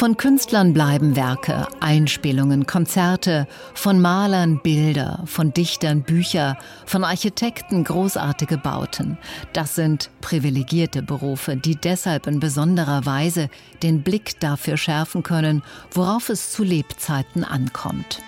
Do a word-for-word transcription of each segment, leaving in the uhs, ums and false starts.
Von Künstlern bleiben Werke, Einspielungen, Konzerte, von Malern Bilder, von Dichtern Bücher, von Architekten großartige Bauten. Das sind privilegierte Berufe, die deshalb in besonderer Weise den Blick dafür schärfen können, worauf es zu Lebzeiten ankommt.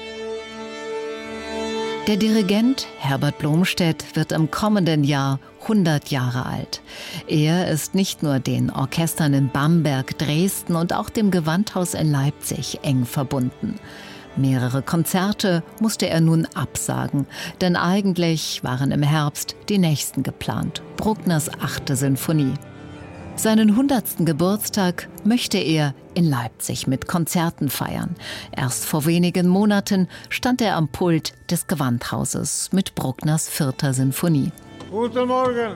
Der Dirigent Herbert Blomstedt wird im kommenden Jahr hundert Jahre alt. Er ist nicht nur den Orchestern in Bamberg, Dresden und auch dem Gewandhaus in Leipzig eng verbunden. Mehrere Konzerte musste er nun absagen, denn eigentlich waren im Herbst die nächsten geplant, Bruckners achte Sinfonie. Seinen hundertsten Geburtstag möchte er in Leipzig mit Konzerten feiern. Erst vor wenigen Monaten stand er am Pult des Gewandhauses mit Bruckners vierter Sinfonie. Guten Morgen.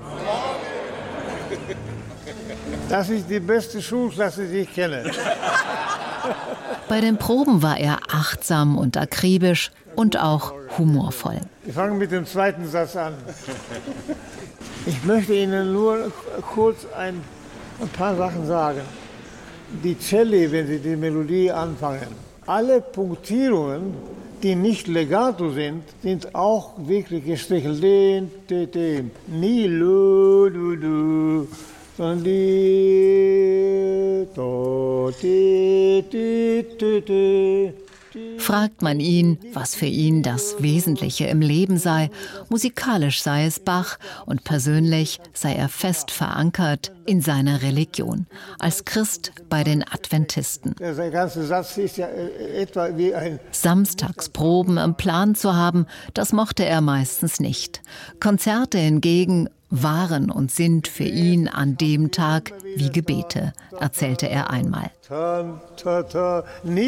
Das ist die beste Schulklasse, die ich kenne. Bei den Proben war er achtsam und akribisch und auch humorvoll. Wir fangen mit dem zweiten Satz an. Ich möchte Ihnen nur kurz ein, ein paar Sachen sagen. Die Celli, wenn Sie die Melodie anfangen, alle Punktierungen, die nicht legato sind, sind auch wirklich gestrichelt. Den, den, den. Nie lu, du, du, sondern die, do, die, die, die, die. Fragt man ihn, was für ihn das Wesentliche im Leben sei, musikalisch sei es Bach und persönlich sei er fest verankert in seiner Religion, als Christ bei den Adventisten. Der ganze Satz ist ja etwa wie ein... Samstagsproben im Plan zu haben, das mochte er meistens nicht. Konzerte hingegen waren und sind für ihn an dem Tag wie Gebete, erzählte er einmal.